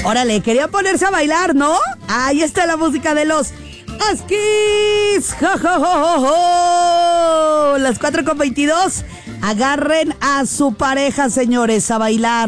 Órale, quería ponerse a bailar, ¿no? Ahí está la música de los Huskies. ¡Jo, jo, jo, jo, jo! Las 4:22. Agarren a su pareja, señores, a bailar.